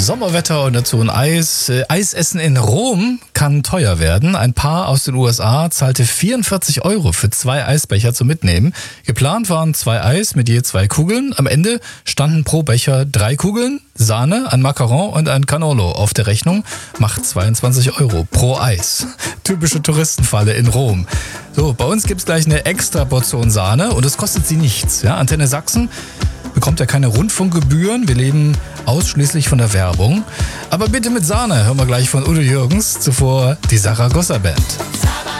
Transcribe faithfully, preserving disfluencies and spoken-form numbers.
Sommerwetter und dazu ein Eis. Äh, Eisessen in Rom kann teuer werden. Ein Paar aus den U S A zahlte vierundvierzig Euro für zwei Eisbecher zum Mitnehmen. Geplant waren zwei Eis mit je zwei Kugeln. Am Ende standen pro Becher drei Kugeln, Sahne, ein Macaron und ein Cannolo auf der Rechnung. Macht zweiundzwanzig Euro pro Eis. Typische Touristenfalle in Rom. So, bei uns gibt's gleich eine extra Portion Sahne und es kostet sie nichts. Ja, Antenne Sachsen bekommt ja keine Rundfunkgebühren. Wir leben ausschließlich von der Werbung. Aber bitte mit Sahne, hören wir gleich von Udo Jürgens. Zuvor die Saragossa Band.